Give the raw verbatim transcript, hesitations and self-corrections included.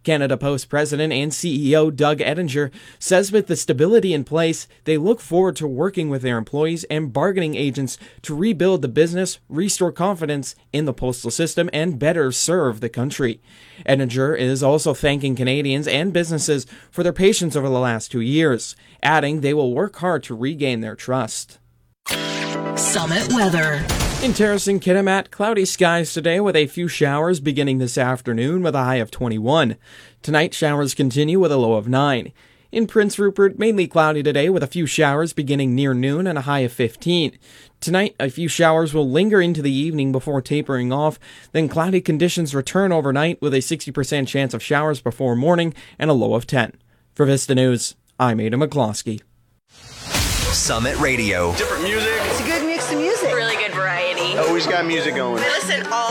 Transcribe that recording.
Canada Post president and C E O Doug Ettinger says with the stability in place, they look forward to working with their employees and bargaining agents to rebuild the business, restore confidence in the postal system, and better serve the country. Ettinger is also thanking Canadians and businesses for their patience over the last two years, adding they will work hard to regain their trust. Summit weather. In Terrace and Kitimat, cloudy skies today with a few showers beginning this afternoon with a high of twenty-one. Tonight, showers continue with a low of nine. In Prince Rupert, mainly cloudy today with a few showers beginning near noon and a high of fifteen. Tonight, a few showers will linger into the evening before tapering off. Then cloudy conditions return overnight with a sixty percent chance of showers before morning and a low of ten. For Vista News, I'm Ada McCloskey. Summit Radio. Different music. It's a good mix of music. Really good variety. Always got music going. I listen all